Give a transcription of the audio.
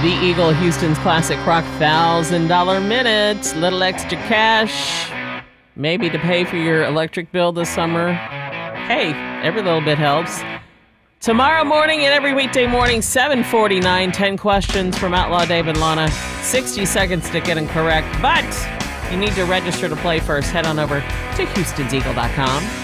The Eagle, Houston's classic rock $1,000 minute. Little extra cash, maybe to pay for your electric bill this summer. Hey, every little bit helps. Tomorrow morning and every weekday morning, 7:49, 10 questions from Outlaw Dave and Lana. 60 seconds to get them correct, but you need to register to play first. Head on over to HoustonsEagle.com.